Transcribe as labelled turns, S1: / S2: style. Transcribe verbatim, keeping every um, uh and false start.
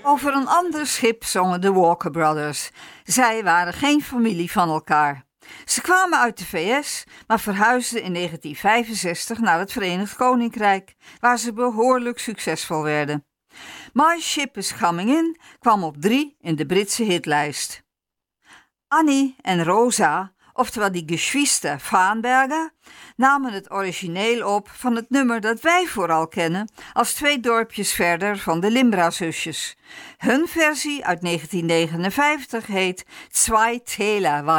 S1: Over een ander schip zongen de Walker Brothers. Zij waren geen familie van elkaar. Ze kwamen uit de V S, maar verhuisden in negentien vijfenzestig naar het Verenigd Koninkrijk, waar ze behoorlijk succesvol werden. My Ship is Coming In kwam op drie in de Britse hitlijst. Annie en Rosa, oftewel die Geschwister Vaanberger, namen het origineel op van het nummer dat wij vooral kennen als twee dorpjes verder van de Limbra-zusjes. Hun versie uit negentien negenenvijftig heet Zwei Täler